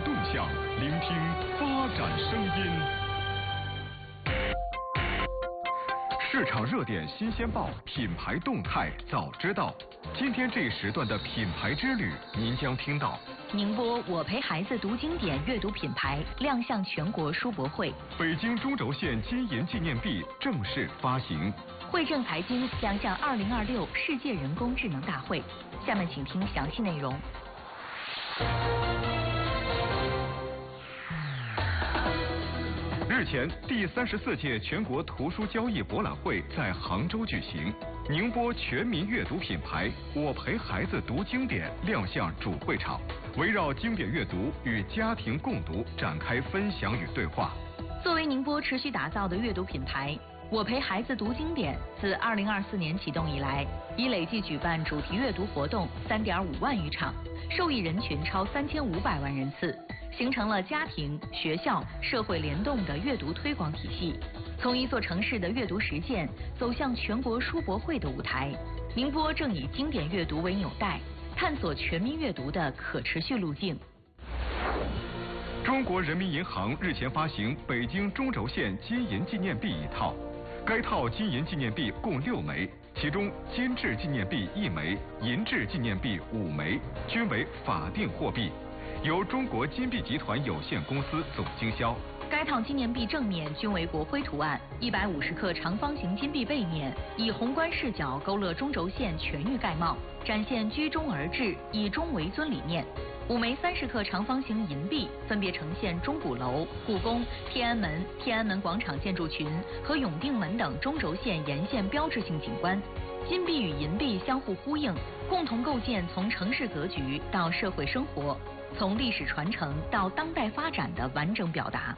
动向，聆听发展声音。市场热点新鲜报，品牌动态早知道。今天这一时段的品牌之旅，您将听到： 宁波我陪孩子读经典阅读品牌亮相全国书博会； 北京中轴线金银纪念币正式发行； 汇正财经亮相2026世界人工智能大会。下面请听详细内容。 日前，第34届全国图书交易博览会在杭州举行，宁波全民阅读品牌“我陪孩子读经典”亮相主会场，围绕经典阅读与家庭共读展开分享与对话。 作为宁波持续打造的阅读品牌，我陪孩子读经典自2024年启动以来，已累计举办主题阅读活动3.5万余场，受益人群超3500万人次，形成了家庭、学校、社会联动的阅读推广体系。从一座城市的阅读实践走向全国书博会的舞台，宁波正以经典阅读为纽带，探索全民阅读的可持续路径。 中国人民银行日前发行北京中轴线金银纪念币一套，该套金银纪念币共6枚，其中金质纪念币1枚，银质纪念币5枚，均为法定货币，由中国金币集团有限公司总经销。 该套纪念币正面均为国徽图案，150克长方形金币背面以宏观视角勾勒中轴线全域概貌，展现居中而治、以中为尊理念。5枚30克长方形银币分别呈现钟鼓楼、故宫、天安门、天安门广场建筑群和永定门等中轴线沿线标志性景观。金币与银币相互呼应，共同构建从城市格局到社会生活，从历史传承到当代发展的完整表达。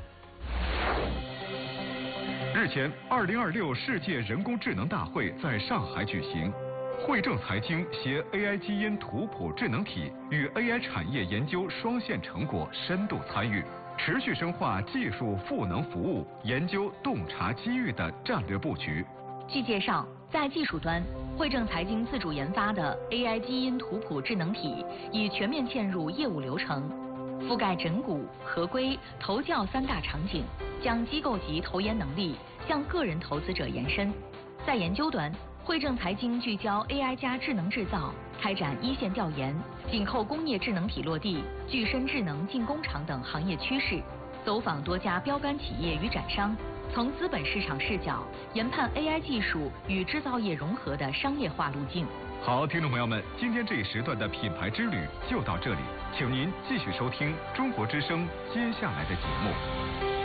日前，2026世界人工智能大会在上海举行。汇正财经携 AI 基因图谱智能体与 AI 产业研究双线成果深度参与，持续深化技术赋能服务、研究洞察机遇的战略布局。 据介绍，在技术端，汇正财经自主研发的 AI 基因图谱智能体已全面嵌入业务流程，覆盖诊股、合规、投教3大场景，将机构级投研能力向个人投资者延伸。在研究端，汇正财经聚焦 AI 加智能制造，开展一线调研，紧扣工业智能体落地、具身智能进工厂等行业趋势，走访多家标杆企业与展商，从资本市场视角研判 AI 技术与制造业融合的商业化路径。 好，听众朋友们，今天这一时段的品牌之旅就到这里，请您继续收听中国之声接下来的节目。